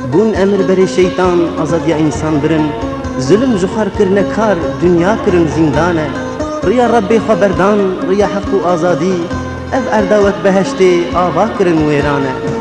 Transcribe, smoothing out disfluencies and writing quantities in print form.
Bun emir beri şeytan azadiya insan birin, zulüm zuhar kirne kar dünya kirin zindane. Riya Rabbi haberdan, riya hak u azadi, ev erdavet beheşte ava kirin verane.